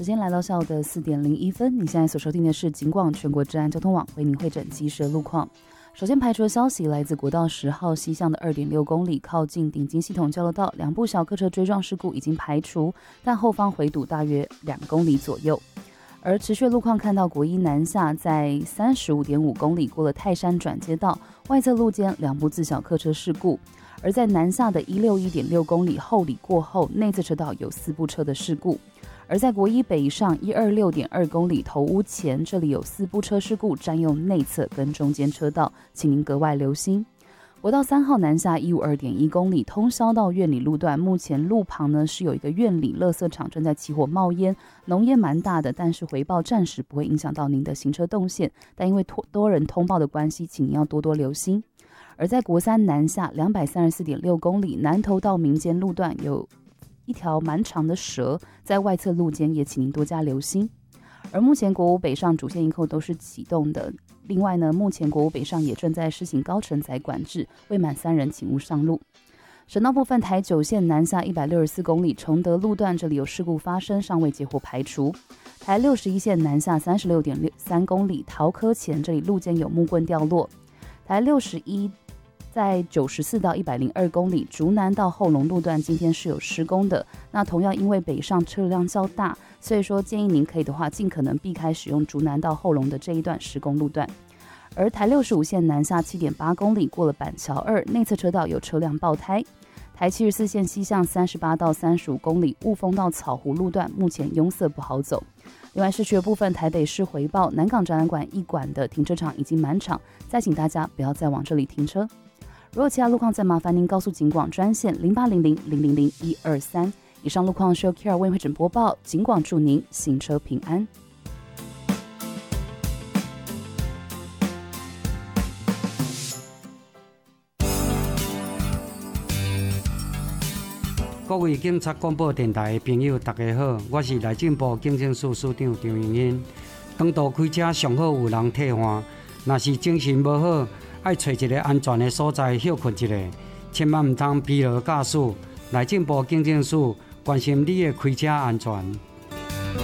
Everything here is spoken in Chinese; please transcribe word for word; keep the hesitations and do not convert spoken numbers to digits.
时间来到下午的四点零一分，你现在所收听的是警广全国治安交通网为您会诊机时路况。首先排除的消息来自国道十号西向的 二点六公里，靠近顶金系统交流道，两部小客车追撞事故已经排除，但后方回堵大约两公里左右。而持续的路况看到国一南下在 三十五点五公里过了泰山转接道，外侧路肩两部自小客车事故。而在南下的 一百六十一点六公里后里过后，内侧车道有四部车的事故。而在国一北上 一百二十六点二公里头屋前，这里有四部车事故，占用内侧跟中间车道，请您格外留心。国道三号南下 一百五十二点一公里，通霄到苑里路段，目前路旁呢是有一个苑里垃圾场正在起火冒烟，浓烟蛮大的，但是回报暂时不会影响到您的行车动线，但因为多人通报的关系，请您要多多留心。而在国三南下 两百三十四点六公里，南投到民间路段有一条蛮长的蛇在外侧路肩，也请您多加留心。而目前国五北上主线一扣都是启动的，另外呢，目前国五北上也正在施行高承载管制，未满三人请勿上路。省道部分，台九线南下一百六十四公里，崇德路段这里有事故发生，尚未结果排除。台六十一线南下 三十六点三公里，桃科前这里路肩有木棍掉落。台六十一在九十四到一百零二公里，竹南到后龙路段今天是有施工的，那同样因为北上车辆较大，所以说建议您可以的话尽可能避开使用竹南到后龙的这一段施工路段。而台六十五线南下 七点八公里，过了板桥二，内侧车道有车辆爆胎。台七十四线西向三十八到三十五公里，雾峰到草湖路段目前拥塞不好走。另外市区的部分，台北市回报南港展览馆一馆的停车场已经满场，再请大家不要再往这里停车。如果其他路况，再麻烦您告诉警广专线零八零零零零零一二三。以上路况是由 Care 为会诊播报，警广祝您行车平安。 各位警察广播电台的朋友，大家好，我是内政部警政署署长张永欣。长途开车上好有人替换，若是精神无好，爱找一个安全的所在休困一下，千万唔通疲劳驾驶。内政部警政署关心你的开车安全。